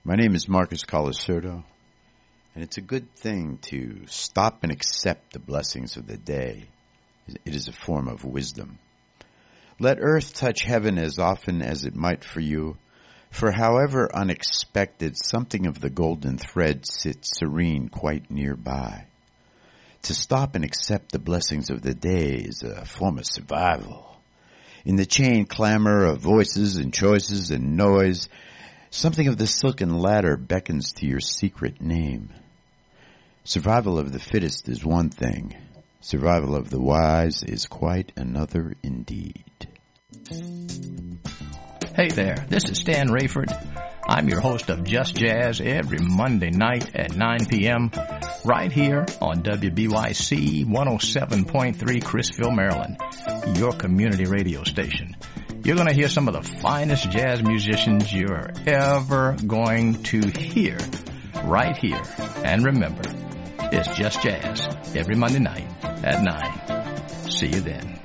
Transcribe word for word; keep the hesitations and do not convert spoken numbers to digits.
My name is Marcus Colasurdo, and it's a good thing to stop and accept the blessings of the day. It is a form of wisdom. Let earth touch heaven as often as it might for you, for however unexpected, something of the golden thread sits serene quite nearby. To stop and accept the blessings of the day is a form of survival. In the chain clamor of voices and choices and noise, something of the silken ladder beckons to your secret name. Survival of the fittest is one thing. Survival of the wise is quite another indeed. Hey there, this is Stan Rayford. I'm your host of Just Jazz every Monday night at nine p.m. right here on W B Y C one oh seven point three Crisfield, Maryland, your community radio station. You're going to hear some of the finest jazz musicians you're ever going to hear right here. And remember, it's Just Jazz every Monday night at nine. See you then.